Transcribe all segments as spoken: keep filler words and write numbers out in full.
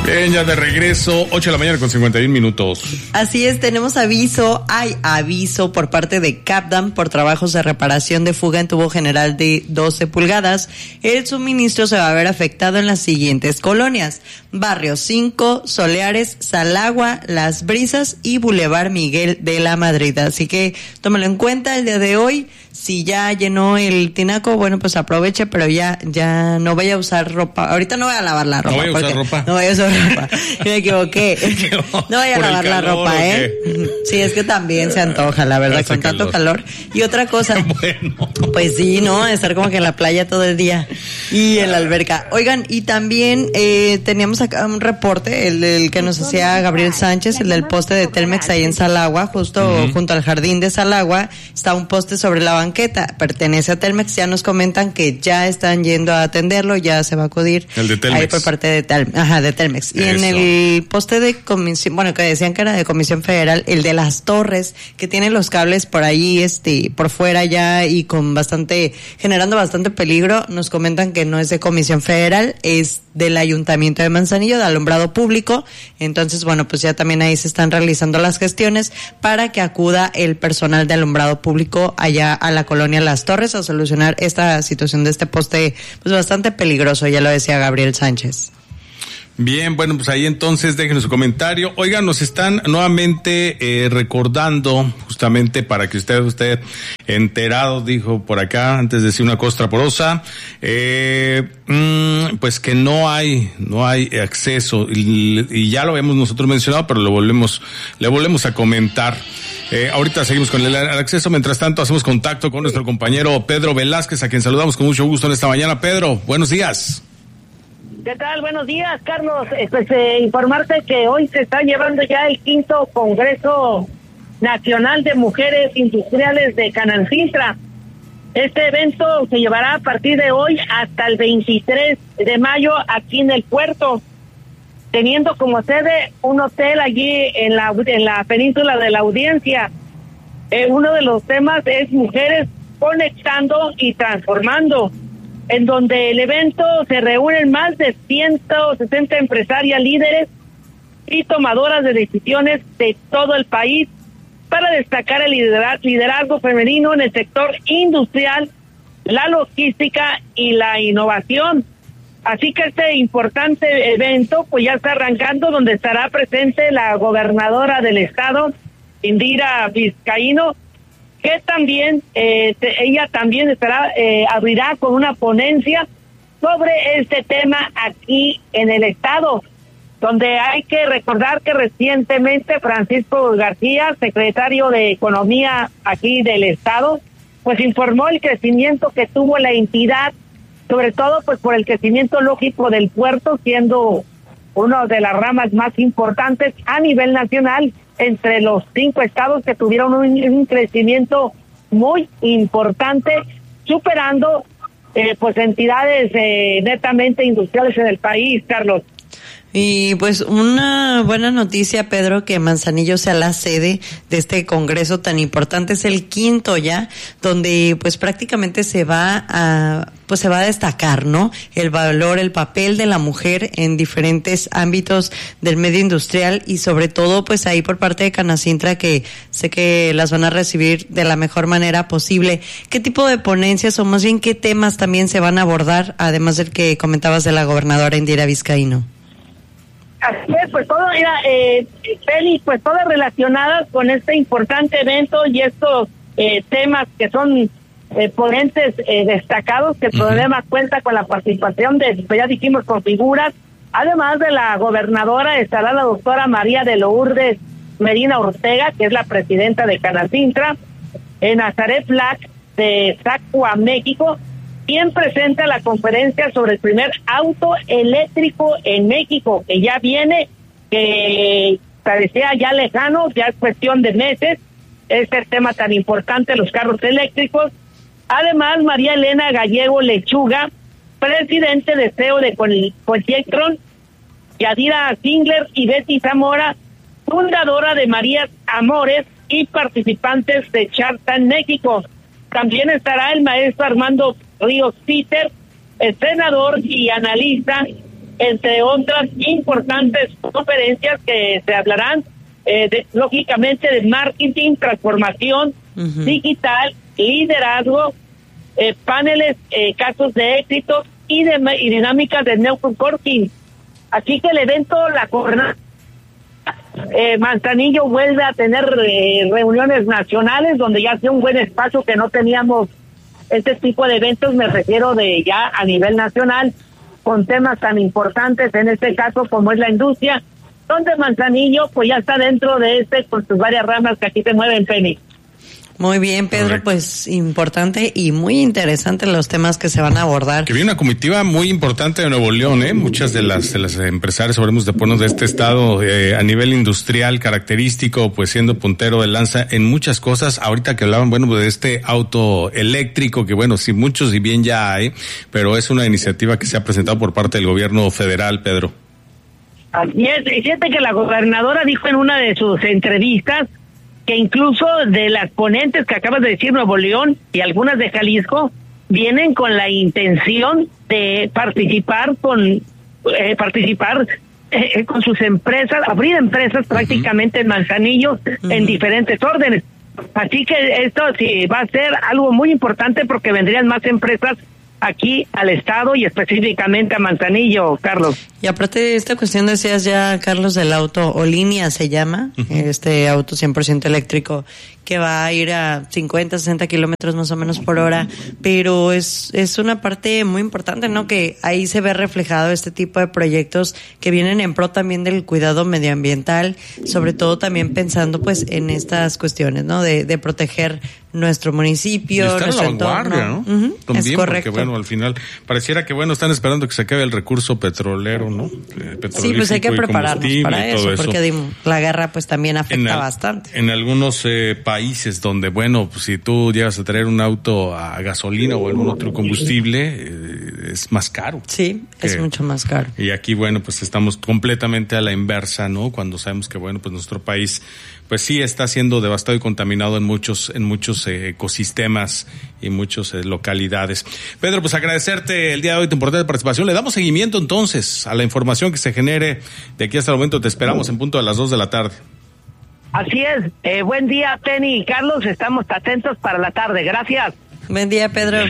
Bien, ya de regreso, ocho de la mañana con cincuenta y un minutos. Así es, tenemos aviso, hay aviso por parte de Capdam por trabajos de reparación de fuga en tubo general de doce pulgadas. El suministro se va a ver afectado en las siguientes colonias: Barrio cinco, Soleares, Salagua, Las Brisas y Boulevard Miguel de la Madrid. Así que tómelo en cuenta el día de hoy. Si ya llenó el tinaco, bueno, pues aproveche, pero ya ya no vaya a usar ropa. Ahorita no voy a lavar la ropa. No voy a usar ropa. No voy a usar ropa. Me equivoqué. No voy a lavar la ropa, ¿eh? Sí, es que también se antoja, la verdad, con tanto calor. Y otra cosa. Bueno. Pues sí, ¿no? Estar como que en la playa todo el día y en la alberca. Oigan, y también eh, teníamos acá un reporte, el, el que nos hacía Gabriel Sánchez, el del poste de Telmex ahí en Salagua, justo uh-huh. junto al jardín de Salagua, está un poste sobre la banqueta, pertenece a Telmex. Ya nos comentan que ya están yendo a atenderlo, ya se va a acudir. El de Telmex. Ahí por parte de, Tel, ajá, de Telmex. Y Eso. En el poste de comisión, bueno, que decían que era de Comisión Federal, el de las torres, que tiene los cables por ahí, este, por fuera ya y con bastante, generando bastante peligro, nos comentan que no es de Comisión Federal, es del Ayuntamiento de Manzanillo, de alumbrado público. Entonces, bueno, pues ya también ahí se están realizando las gestiones para que acuda el personal de alumbrado público allá a la colonia Las Torres a solucionar esta situación de este poste, pues bastante peligroso, ya lo decía Gabriel Sánchez. Bien, bueno, pues ahí entonces déjenos su comentario. Oigan, nos están nuevamente eh, recordando, justamente para que usted, usted enterado, dijo por acá, antes de decir una cosa porosa, eh, mmm, pues que no hay, no hay acceso, y, y ya lo hemos nosotros mencionado, pero lo volvemos, le volvemos a comentar. Eh, ahorita seguimos con el, el acceso, mientras tanto hacemos contacto con nuestro compañero Pedro Velázquez, a quien saludamos con mucho gusto en esta mañana. Pedro, buenos días. ¿Qué tal? Buenos días, Carlos. Pues eh, informarte que hoy se está llevando ya el quinto Congreso Nacional de Mujeres Industriales de Canancintra. Este evento se llevará a partir de hoy hasta el veintitrés de mayo aquí en el puerto, teniendo como sede un hotel allí en la en la península de la Audiencia. Eh, uno de los temas es Mujeres Conectando y Transformando, en donde el evento se reúnen más de ciento sesenta empresarias líderes y tomadoras de decisiones de todo el país para destacar el liderazgo femenino en el sector industrial, la logística y la innovación. Así que este importante evento pues ya está arrancando, donde estará presente la gobernadora del estado, Indira Vizcaíno, que también, eh, ella también estará, eh, abrirá con una ponencia sobre este tema aquí en el estado, donde hay que recordar que recientemente Francisco García, secretario de Economía aquí del estado, pues informó el crecimiento que tuvo la entidad, sobre todo pues por el crecimiento lógico del puerto, siendo una de las ramas más importantes a nivel nacional, entre los cinco estados que tuvieron un, un crecimiento muy importante, superando eh, pues entidades eh, netamente industriales en el país, Carlos. Y pues una buena noticia, Pedro, que Manzanillo sea la sede de este congreso tan importante. Es el quinto ya, donde pues prácticamente se va a pues se va a destacar, ¿no? El valor, el papel de la mujer en diferentes ámbitos del medio industrial, y sobre todo pues ahí por parte de Canacintra, que sé que las van a recibir de la mejor manera posible. ¿Qué tipo de ponencias o más bien qué temas también se van a abordar, además del que comentabas de la gobernadora Indira Vizcaíno? Así es, pues todo era, eh, Feli, pues todas relacionadas con este importante evento y estos eh, temas que son eh, ponentes eh, destacados, que el uh-huh. programa cuenta con la participación de, pues ya dijimos, con figuras. Además de la gobernadora, estará la doctora María de Lourdes Medina Ortega, que es la presidenta de Canacintra, en Nazaret Black de Zacua, México, quien presenta la conferencia sobre el primer auto eléctrico en México, que ya viene, que parecía ya lejano, ya es cuestión de meses, este tema tan importante, los carros eléctricos. Además, María Elena Gallego Lechuga, presidente de C E O de Conjectron, Yadira Singler y Betty Zamora, fundadora de Marías Amores y participantes de Shark Tank México. También estará el maestro Armando Ríos Peter, el senador y analista entre otras importantes conferencias que se hablarán, eh, de, lógicamente, de marketing, transformación uh-huh. digital, liderazgo, eh, paneles, eh, casos de éxito y, de, y dinámicas de networking. Así que el evento, la jornada, eh, Manzanillo vuelve a tener eh, reuniones nacionales, donde ya hace un buen espacio que no teníamos este tipo de eventos, me refiero de ya a nivel nacional, con temas tan importantes, en este caso como es la industria, donde Manzanillo pues ya está dentro de este, con sus varias ramas que aquí se mueven, Penny. Muy bien, Pedro, correcto. Pues importante y muy interesante los temas que se van a abordar. Que viene una comitiva muy importante de Nuevo León, ¿eh? Muchas de las de las empresarias, hablemos de ponos de este estado, eh, a nivel industrial, característico, pues siendo puntero de lanza en muchas cosas. Ahorita que hablaban, bueno, de este auto eléctrico, que bueno, sí, muchos y bien ya hay, pero es una iniciativa que se ha presentado por parte del gobierno federal, Pedro. Así es, y fíjate que la gobernadora dijo en una de sus entrevistas que incluso de las ponentes que acabas de decir, Nuevo León y algunas de Jalisco, vienen con la intención de participar con eh, participar eh, con sus empresas, abrir empresas uh-huh. prácticamente en Manzanillo uh-huh. en diferentes órdenes. Así que esto sí va a ser algo muy importante porque vendrían más empresas aquí al estado y específicamente a Manzanillo, Carlos. Y aparte de esta cuestión, decías ya, Carlos, del auto Olinia se llama, uh-huh. este auto cien por ciento eléctrico que va a ir a cincuenta, sesenta kilómetros más o menos por hora, pero es es una parte muy importante, ¿no? Que ahí se ve reflejado este tipo de proyectos que vienen en pro también del cuidado medioambiental, sobre todo también pensando pues en estas cuestiones, ¿no? De, de proteger nuestro municipio, y nuestro en la vanguardia, entorno. ¿no? Uh-huh. También, es correcto. Porque bueno, al final pareciera que bueno, están esperando que se acabe el recurso petrolero, ¿no? Sí, pues hay que prepararnos para eso, eso, porque digo, la guerra pues también afecta en al, bastante. En algunos eh, países donde, bueno, pues si tú llegas a traer un auto a gasolina o algún otro combustible, eh, es más caro. Sí, que, es mucho más caro. Y aquí, bueno, pues estamos completamente a la inversa, ¿no? Cuando sabemos que, bueno, pues nuestro país pues sí está siendo devastado y contaminado en muchos en muchos eh, ecosistemas y muchas eh, localidades. Pedro, pues agradecerte el día de hoy tu importante participación. Le damos seguimiento entonces a la información que se genere de aquí hasta el momento. Te esperamos en punto de las dos de la tarde. Así es. Eh, buen día, Penny y Carlos. Estamos atentos para la tarde. Gracias. Buen día, Pedro.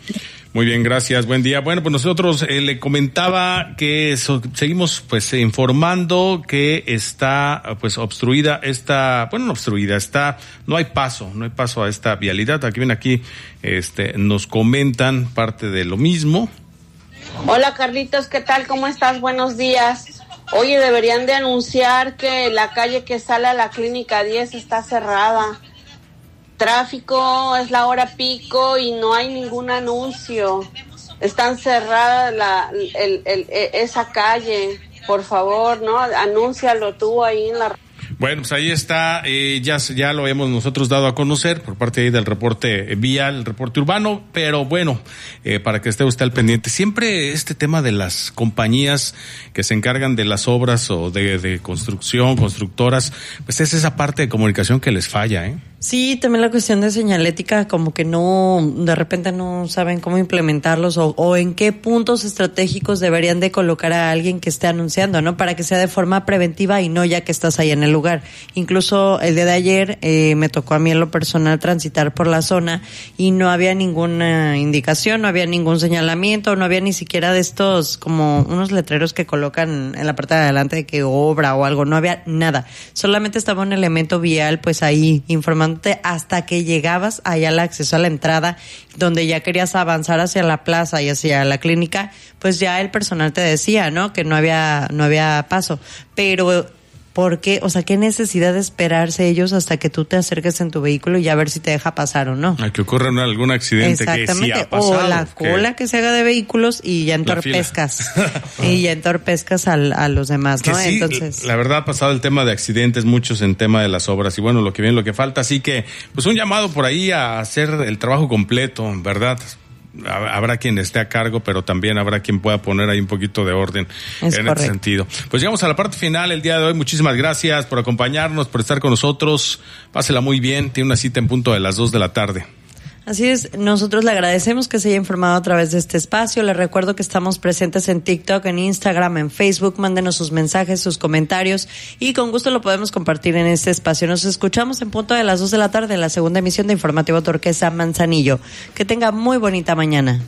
Muy bien, gracias. Buen día. Bueno, pues nosotros eh, le comentaba que so, seguimos pues informando que está pues obstruida esta, bueno, no obstruida, está, no hay paso, no hay paso a esta vialidad. Aquí ven aquí, este, nos comentan parte de lo mismo. Hola Carlitos, ¿qué tal? ¿Cómo estás? Buenos días. Oye, deberían de anunciar que la calle que sale a la Clínica diez está cerrada. Tráfico, es la hora pico y no hay ningún anuncio. Están cerradas la, el, el, el, esa calle. Por favor, ¿no? Anúncialo tú ahí en la... Bueno, pues ahí está, eh, ya, ya lo hemos nosotros dado a conocer por parte ahí del reporte vial, el reporte urbano, pero bueno, eh, para que esté usted al pendiente, siempre este tema de las compañías que se encargan de las obras o de, de construcción, constructoras, pues es esa parte de comunicación que les falla, ¿eh? Sí, también la cuestión de señalética, como que no, de repente no saben cómo implementarlos o, o en qué puntos estratégicos deberían de colocar a alguien que esté anunciando, ¿no? Para que sea de forma preventiva y no ya que estás ahí en el lugar. Incluso el día de ayer eh, me tocó a mí en lo personal transitar por la zona y no había ninguna indicación, no había ningún señalamiento, no había ni siquiera de estos como unos letreros que colocan en la parte de adelante de que obra o algo, no había nada. Solamente estaba un elemento vial pues ahí informando hasta que llegabas allá al acceso a la entrada, donde ya querías avanzar hacia la plaza y hacia la clínica, pues ya el personal te decía, ¿no? Que no había, no había paso. Pero, ¿por qué? O sea, ¿qué necesidad de esperarse ellos hasta que tú te acerques en tu vehículo y a ver si te deja pasar o no? A que ocurra algún accidente. Exactamente. Que sí ha pasado, o la cola que... que se haga de vehículos y ya entorpezcas. y ya entorpezcas al, a los demás, ¿no? Que sí, entonces, la verdad ha pasado el tema de accidentes, muchos en tema de las obras y bueno, lo que viene, lo que falta. Así que, pues un llamado por ahí a hacer el trabajo completo, ¿verdad? Habrá quien esté a cargo, pero también habrá quien pueda poner ahí un poquito de orden es en correcto. Este sentido. Pues llegamos a la parte final el día de hoy. Muchísimas gracias por acompañarnos, por estar con nosotros. Pásela muy bien. Tiene una cita en punto de las dos de la tarde. Así es, nosotros le agradecemos que se haya informado a través de este espacio. Le recuerdo que estamos presentes en TikTok, en Instagram, en Facebook. Mándenos sus mensajes, sus comentarios y con gusto lo podemos compartir en este espacio. Nos escuchamos en punto de las dos de la tarde en la segunda emisión de Informativo Turquesa Manzanillo. Que tenga muy bonita mañana.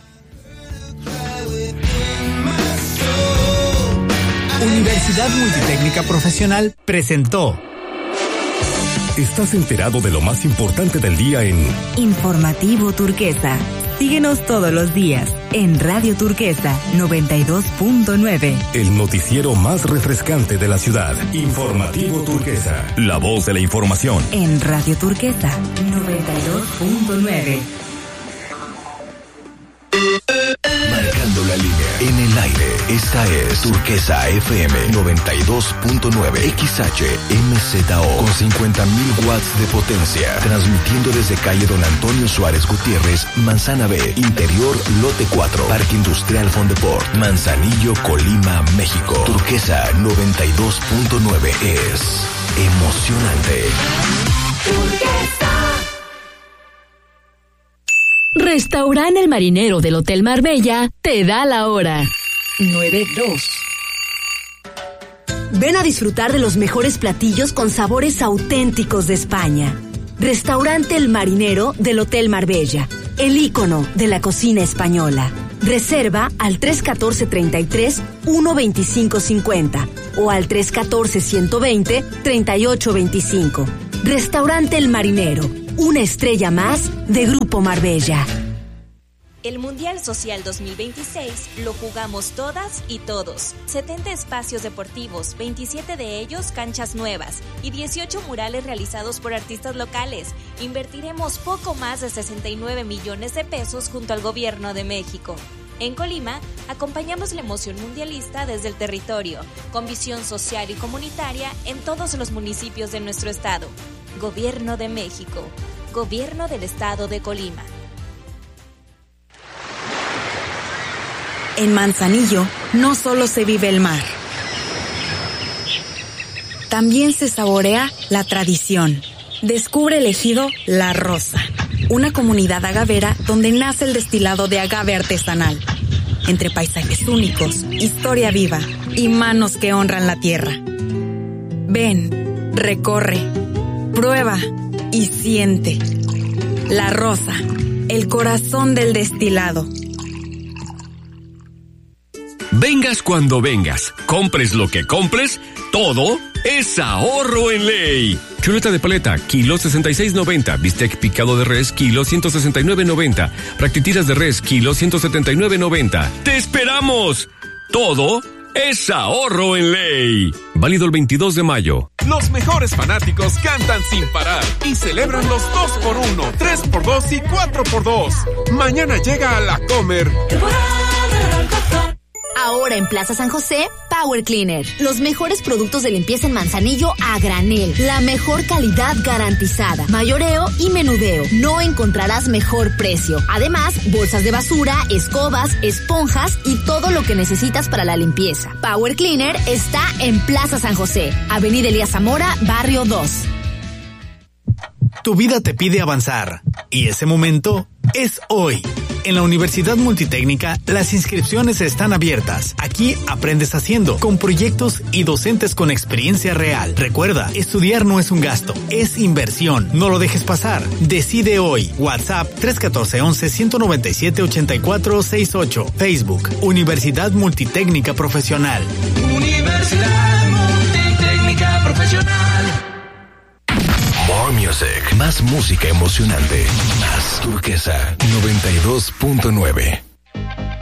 Universidad Multitécnica Profesional presentó. Estás enterado de lo más importante del día en Informativo Turquesa. Síguenos todos los días en Radio Turquesa noventa y dos punto nueve. El noticiero más refrescante de la ciudad. Informativo Turquesa. La voz de la información. En Radio Turquesa noventa y dos punto nueve. Marcando la línea. En el aire. Esta es Turquesa F M noventa y dos punto nueve. X H M Z O. Con cincuenta mil watts de potencia. Transmitiendo desde calle Don Antonio Suárez Gutiérrez, Manzana B, Interior, Lote cuatro. Parque Industrial Fondeport. Manzanillo, Colima, México. Turquesa noventa y dos punto nueve es emocionante. Turquesa. Restaurante El Marinero del Hotel Marbella te da la hora. nueve dos. Ven a disfrutar de los mejores platillos con sabores auténticos de España. Restaurante El Marinero del Hotel Marbella, el ícono de la cocina española. Reserva al tres uno cuatro, treinta y tres, uno veinticinco cincuenta o al tres uno cuatro, ciento veinte, treinta y ocho veinticinco. Restaurante El Marinero, una estrella más de Grupo Marbella. El Mundial Social dos mil veintiséis lo jugamos todas y todos. setenta espacios deportivos, veintisiete de ellos canchas nuevas y dieciocho murales realizados por artistas locales. Invertiremos poco más de sesenta y nueve millones de pesos junto al Gobierno de México. En Colima, acompañamos la emoción mundialista desde el territorio, con visión social y comunitaria en todos los municipios de nuestro estado. Gobierno de México. Gobierno del Estado de Colima. En Manzanillo no solo se vive el mar, también se saborea la tradición. Descubre el ejido La Rosa, una comunidad agavera donde nace el destilado de agave artesanal. Entre paisajes únicos, historia viva y manos que honran la tierra. Ven, recorre, prueba y siente. La Rosa, el corazón del destilado. Vengas cuando vengas, compres lo que compres, todo es ahorro en ley. Chuleta de paleta, kilo sesenta y seis noventa. Bistec picado de res, kilo ciento sesenta y nueve noventa. Practitiras de res, kilo ciento setenta y nueve noventa. ¡Te esperamos! Todo es ahorro en ley. Válido el veintidós de mayo. Los mejores fanáticos cantan sin parar y celebran los dos por uno, tres por dos y cuatro por dos. Mañana llega a la Comer. Ahora en Plaza San José, Power Cleaner. Los mejores productos de limpieza en Manzanillo a granel. La mejor calidad garantizada. Mayoreo y menudeo. No encontrarás mejor precio. Además, bolsas de basura, escobas, esponjas y todo lo que necesitas para la limpieza. Power Cleaner está en Plaza San José, Avenida Elías Zamora, Barrio dos. Tu vida te pide avanzar y ese momento es hoy. En la Universidad Multitécnica, las inscripciones están abiertas. Aquí aprendes haciendo, con proyectos y docentes con experiencia real. Recuerda, estudiar no es un gasto, es inversión. No lo dejes pasar. Decide hoy. WhatsApp tres uno cuatro, once, ciento noventa y siete, ochenta y cuatro sesenta y ocho. Facebook, Universidad Multitécnica Profesional. Universidad Multitécnica Profesional. More Music, más música emocionante, más Turquesa noventa y dos punto nueve.